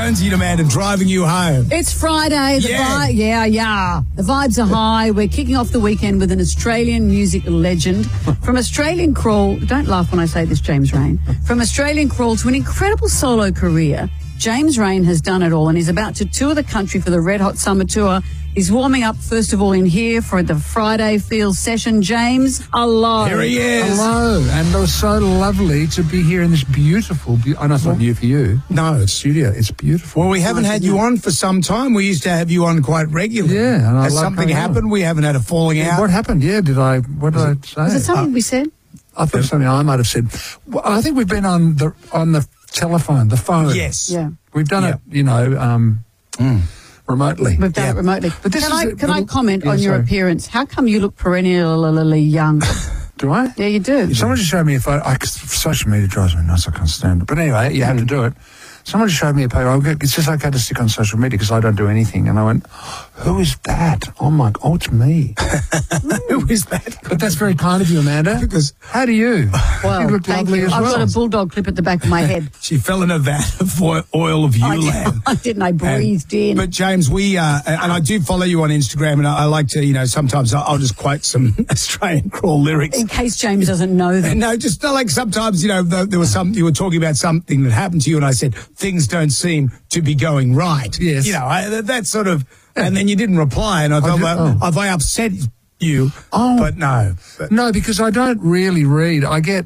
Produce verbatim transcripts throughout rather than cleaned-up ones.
Jonesy and Amanda driving you home. It's Friday. The Yeah. vi- yeah, yeah. The vibes are high. We're kicking off the weekend with an Australian music legend. From Australian crawl, don't laugh when I say this, James Rain. From Australian crawl to an incredible solo career, James Rain has done it all and he's about to tour the country for the Red Hot Summer Tour. He's warming up, first of all, in here for the Friday Feels session. James, hello. Here he is. Hello, and it was so lovely to be here in this beautiful, be- I know it's not new for you. No, it's Studio, it's beautiful. Well, we haven't had you on for some time. We used to have you on quite regularly. Yeah, and I Has love something coming on. happened? We haven't had a falling out. What happened? Yeah, did I, what did I say? Was it something we said? I thought something I might have said. Well, I think we've been on the on the telephone, the phone. Yes. Yeah. We've done Yeah. it, you know, um, remotely. We've done Yeah. it remotely. But this can is I, a can I little- comment yeah, on your sorry. appearance? How come you look perennially young? Do I? Yeah, you do. Someone just showed me a photo. I, social media drives me nuts. I can't stand it. But anyway, you have to do it. Someone just showed me a photo. I'll get- It's just okay to stick on social media because I don't do anything. And I went, who is that? Oh, my, oh, it's me. Who is that? But that's very kind of you, Amanda. Because- How do you? Well, you look thank lovely you. as I've well. got a bulldog clip at the back of my head. She fell in a vat of oil- oil of I, Ulan. did, I didn't. I breathed in. But James, we uh, and I do follow you on Instagram, and I, I like to, you know, sometimes I'll, I'll just quote some Australian crawl lyrics. in case James doesn't know them. No, just not like sometimes, you know, there, there was some, you were talking about something that happened to you, and I said things don't seem to be going right. Yes. You know, I, that, that sort of, and then you didn't reply, and I thought, did- well, oh. have I upset you? Oh. But no. But, No, because I don't really read. I get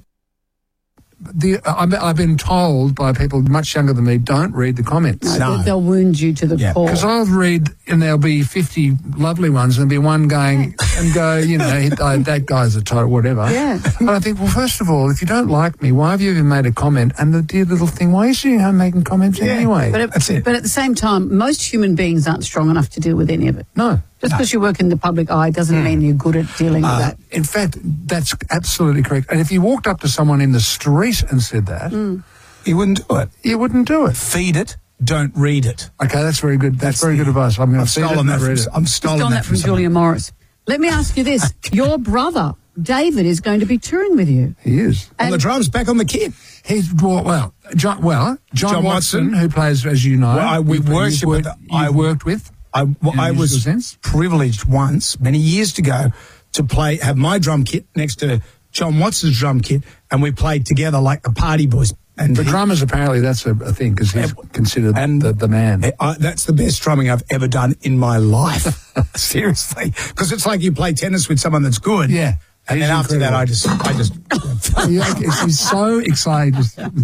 the. I'm, I've been told by people much younger than me, don't read the comments. No. They- They'll wound you to the Yeah. core. Because I'll read, and there'll be fifty lovely ones, and there'll be one going and go, you know, he- uh, that guy's a total whatever. Yeah. And I think, well, first of all, if you don't like me, why have you even made a comment? And the dear little thing, why are you sitting home making comments Yeah. anyway? But, That's it, it. but at the same time, most human beings aren't strong enough to deal with any of it. no. Just because you work in the public eye doesn't mean you're good at dealing with Uh, that. in fact, that's absolutely correct. And if you walked up to someone in the street and said that, you wouldn't do it. you wouldn't do it. Feed it, don't read it. Okay, that's very good. That's, That's very the- good advice. I'm going I've to feed it stolen and that read from, it. I'm stolen Got that that from from Julia Morris. Let me ask you this. Your brother, David, is going to be touring with you. He is. On the And- drums, back on the kit. He's well, well, John, well, John, John Watson, Watson. who plays, as you know, Well, I- we you've- worship you've worked, at the- you've I- worked with. I, well, In a I was musical sense? privileged once, many years ago, to play, have my drum kit next to John Watson's drum kit, and we played together like the Party Boys. And For he- drummers, apparently, that's a, a thing because he's And- considered and- the, the man. I, that's the best drumming I've ever done in my life. Seriously. Because it's like you play tennis with someone that's good. Yeah. And He's then after that, incredible. I just, I just, Yeah, it's- he's so excited.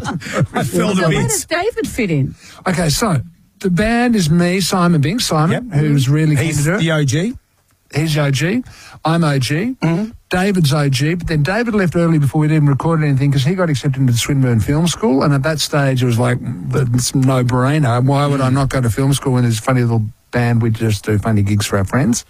I feel the So where does bits. David fit in? Okay, so the band is me, Simon Bing, Simon, Yep. who's really keen He's to do it. the O G. He's O G. I'm O G. Mm-hmm. David's O G. But then David left early before we'd even recorded anything because he got accepted into the Swinburne Film School. And at that stage, it was like, it's no brainer. Why would I not go to film school when there's a funny little band? We just do funny gigs for our friends.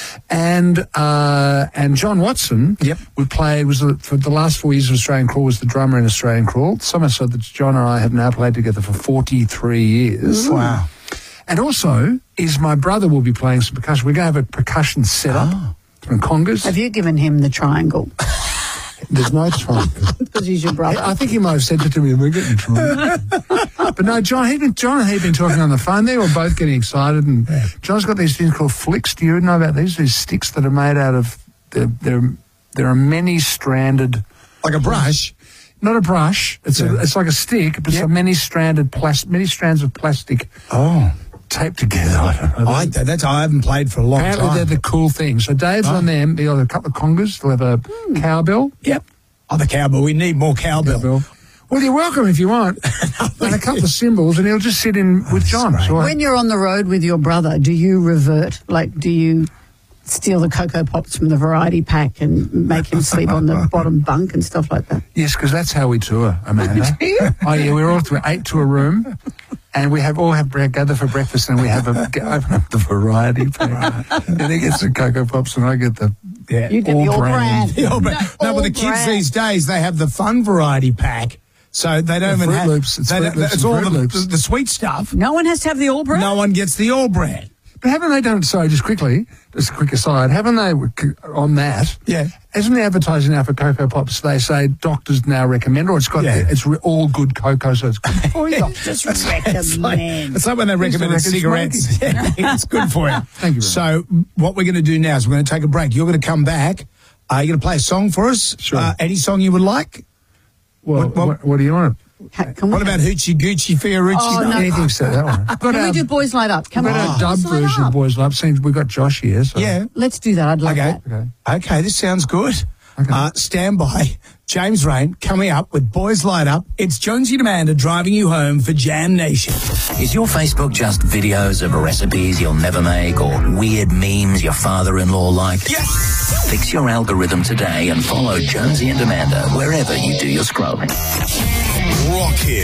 And uh, and John Watson, Yep. we played, was the, for the last four years of Australian Crawl, was the drummer in Australian Crawl. So much so that John and I have now played together for forty-three years. Wow. And also, is my brother will be playing some percussion. We're going to have a percussion set up Ah. from congas. Have you given him the triangle? There's no time. Because he's your brother. I think he might have said it to me. We're getting trying. But no, John, he'd been, John and he'd been talking on the phone. They were both getting excited. And John's got these things called flicks. Do you know about these? These sticks that are made out of, they're, they're, there are many stranded, Like a brush. not a brush. It's Yeah. a, it's like a stick, but it's Yep. a many stranded plastic, many strands of plastic Oh. taped together. I don't know. I, that's, I haven't played for a long Apparently time. they're the cool thing. So Dave's Oh. on them. They'll have a couple of congas. They'll have a cowbell. Yep. Oh, the cowbell. We need more cowbell. Cowbell. Well, you're welcome if you want. And a couple of cymbals, and he'll just sit in with John. great. So I- When you're on the road with your brother, do you revert? Like, do you steal the Cocoa Pops from the variety pack and make him sleep on the bottom bunk and stuff like that? yes, because that's how we tour, Amanda. Oh, yeah, we're all to eight to a room, and we have all have bre- gather for breakfast, and we have a g- open up the variety pack. And he gets the Cocoa Pops, and I get the Yeah. You get All the all brand. brand. The old brand. No, but the kids brand. these days, they have the fun variety pack. So they don't The even Fruit have... Loops. It's they Fruit don't- Loops it's and all Fruit the, Loops. the, the sweet stuff. No one has to have the all brand? No one gets the all brand. But haven't they done, sorry, just quickly, just a quick aside, haven't they, on that, Yeah. isn't the advertising now for Cocoa Pops, they say doctors now recommend, or it's got, Yeah. it's re- all good cocoa, so it's good for you. Just It's like, recommend. it's like when they recommended reckon cigarettes. Yeah, it's good for you. Thank you very So what we're going to do now is we're going to take a break. You're going to come back. Uh, you're going to play a song for us. Sure. Uh, any song you would like? Well, What- what- what, what do you want? Ha- Can we, What about Hoochie Goochie Fiorucci? Oh, no. Anything said that one. Got can we our, do Boys Light Up? Can got we our do dub Boys Light version Up? of Boys Love. Seems we've got Josh here. So. Yeah. Let's do that. I'd love Okay. that. Okay. Okay, this sounds good. Okay. Uh, stand by. James Rain coming up with Boys Light Up. It's Jonesy and Amanda driving you home for Jam Nation. Is your Facebook just videos of recipes you'll never make or weird memes your father-in-law liked? Yes! Fix your algorithm today and follow Jonesy and Amanda wherever you do your scrolling. Rock Hit.